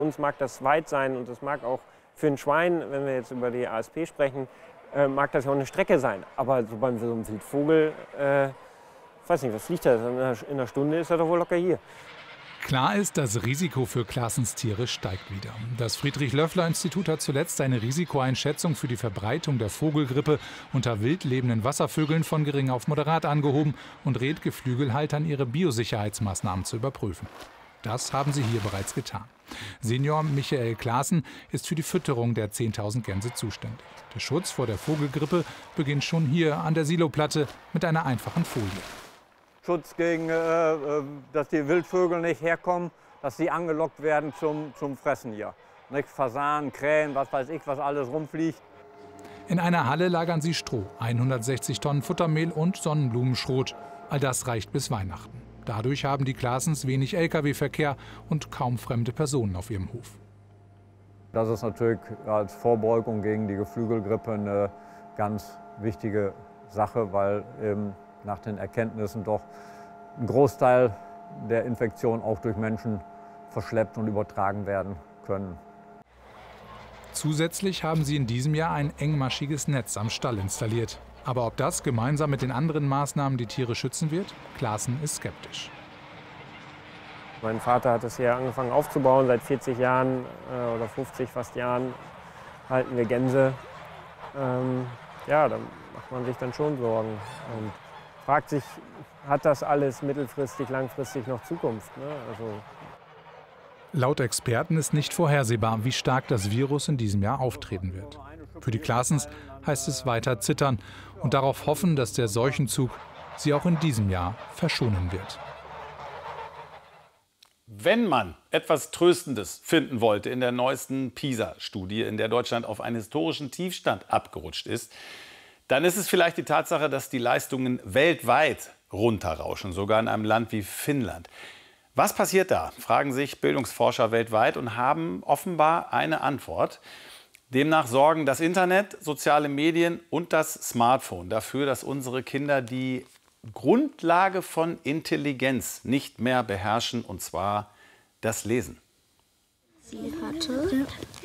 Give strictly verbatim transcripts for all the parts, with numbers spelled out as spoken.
Uns mag das weit sein und das mag auch für ein Schwein, wenn wir jetzt über die A S P sprechen, äh, mag das ja auch eine Strecke sein. Aber so beim so einem Wildvogel, äh, ich weiß nicht, was liegt da? In einer, in einer Stunde ist er doch wohl locker hier. Klar ist, das Risiko für Claessens Tiere steigt wieder. Das Friedrich-Löffler-Institut hat zuletzt seine Risikoeinschätzung für die Verbreitung der Vogelgrippe unter wild lebenden Wasservögeln von gering auf moderat angehoben und rät Geflügelhaltern, ihre Biosicherheitsmaßnahmen zu überprüfen. Das haben sie hier bereits getan. Senior Michael Claessen ist für die Fütterung der zehntausend Gänse zuständig. Der Schutz vor der Vogelgrippe beginnt schon hier an der Siloplatte mit einer einfachen Folie. Schutz gegen, äh, dass die Wildvögel nicht herkommen, dass sie angelockt werden zum, zum Fressen hier. Nicht Fasanen, Krähen, was weiß ich, was alles rumfliegt. In einer Halle lagern sie Stroh, hundertsechzig Tonnen Futtermehl und Sonnenblumenschrot. All das reicht bis Weihnachten. Dadurch haben die Claessens wenig L K W-Verkehr und kaum fremde Personen auf ihrem Hof. Das ist natürlich als Vorbeugung gegen die Geflügelgrippe eine ganz wichtige Sache, weil eben nach den Erkenntnissen doch ein Großteil der Infektionen auch durch Menschen verschleppt und übertragen werden können. Zusätzlich haben sie in diesem Jahr ein engmaschiges Netz am Stall installiert. Aber ob das gemeinsam mit den anderen Maßnahmen die Tiere schützen wird, Claessen ist skeptisch. Mein Vater hat es hier angefangen aufzubauen. Seit vierzig Jahren äh, oder fünfzig fast Jahren halten wir Gänse. Ähm, ja, da macht man sich dann schon Sorgen. Und fragt sich, hat das alles mittelfristig, langfristig noch Zukunft? Ne? Also Laut Experten ist nicht vorhersehbar, wie stark das Virus in diesem Jahr auftreten wird. Für die Claessens heißt es weiter zittern und darauf hoffen, dass der Seuchenzug sie auch in diesem Jahr verschonen wird. Wenn man etwas Tröstendes finden wollte in der neuesten PISA-Studie, in der Deutschland auf einen historischen Tiefstand abgerutscht ist, dann ist es vielleicht die Tatsache, dass die Leistungen weltweit runterrauschen, sogar in einem Land wie Finnland. Was passiert da, fragen sich Bildungsforscher weltweit und haben offenbar eine Antwort. Demnach sorgen das Internet, soziale Medien und das Smartphone dafür, dass unsere Kinder die Grundlage von Intelligenz nicht mehr beherrschen, und zwar das Lesen. Sie hatte.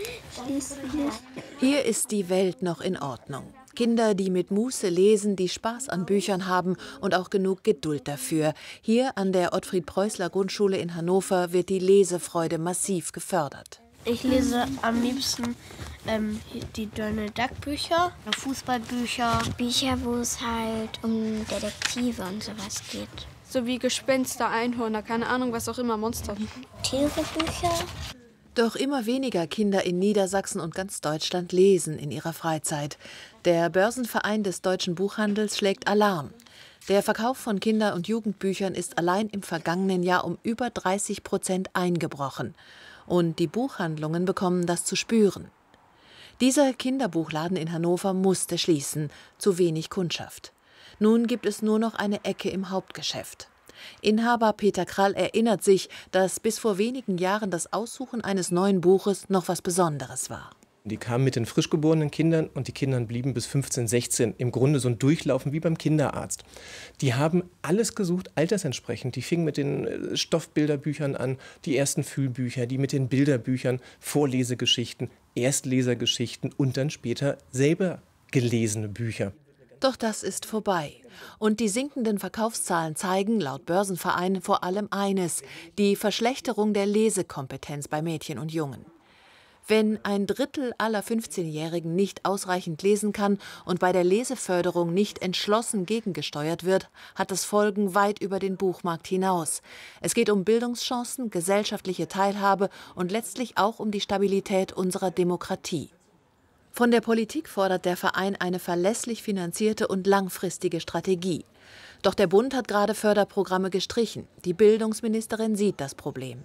Hier ist die Welt noch in Ordnung. Kinder, die mit Muße lesen, die Spaß an Büchern haben und auch genug Geduld dafür. Hier an der Ottfried-Preußler-Grundschule in Hannover wird die Lesefreude massiv gefördert. Ich lese am liebsten ähm, die Donald Duck-Bücher, Fußballbücher. Bücher, wo es halt um Detektive und sowas geht. So wie Gespenster, Einhörner, keine Ahnung, was auch immer, Monster. Tierebücher. Doch immer weniger Kinder in Niedersachsen und ganz Deutschland lesen in ihrer Freizeit. Der Börsenverein des deutschen Buchhandels schlägt Alarm. Der Verkauf von Kinder- und Jugendbüchern ist allein im vergangenen Jahr um über dreißig Prozent eingebrochen. Und die Buchhandlungen bekommen das zu spüren. Dieser Kinderbuchladen in Hannover musste schließen, zu wenig Kundschaft. Nun gibt es nur noch eine Ecke im Hauptgeschäft. Inhaber Peter Krall erinnert sich, dass bis vor wenigen Jahren das Aussuchen eines neuen Buches noch was Besonderes war. Die kamen mit den frisch geborenen Kindern und die Kinder blieben bis fünfzehn, sechzehn im Grunde so ein Durchlaufen wie beim Kinderarzt. Die haben alles gesucht, altersentsprechend. Die fingen mit den Stoffbilderbüchern an, die ersten Fühlbücher, die mit den Bilderbüchern, Vorlesegeschichten, Erstlesergeschichten und dann später selber gelesene Bücher. Doch das ist vorbei. Und die sinkenden Verkaufszahlen zeigen laut Börsenverein vor allem eines: die Verschlechterung der Lesekompetenz bei Mädchen und Jungen. Wenn ein Drittel aller fünfzehnjährigen nicht ausreichend lesen kann und bei der Leseförderung nicht entschlossen gegengesteuert wird, hat es Folgen weit über den Buchmarkt hinaus. Es geht um Bildungschancen, gesellschaftliche Teilhabe und letztlich auch um die Stabilität unserer Demokratie. Von der Politik fordert der Verein eine verlässlich finanzierte und langfristige Strategie. Doch der Bund hat gerade Förderprogramme gestrichen. Die Bildungsministerin sieht das Problem.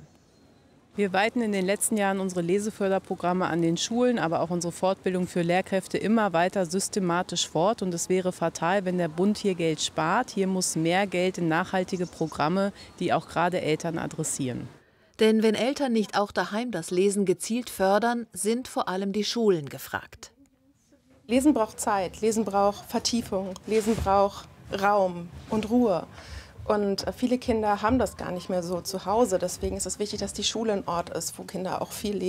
Wir weiten in den letzten Jahren unsere Leseförderprogramme an den Schulen, aber auch unsere Fortbildung für Lehrkräfte immer weiter systematisch fort. Und es wäre fatal, wenn der Bund hier Geld spart. Hier muss mehr Geld in nachhaltige Programme, die auch gerade Eltern adressieren. Denn wenn Eltern nicht auch daheim das Lesen gezielt fördern, sind vor allem die Schulen gefragt. Lesen braucht Zeit, Lesen braucht Vertiefung, Lesen braucht Raum und Ruhe. Und viele Kinder haben das gar nicht mehr so zu Hause. Deswegen ist es wichtig, dass die Schule ein Ort ist, wo Kinder auch viel lesen.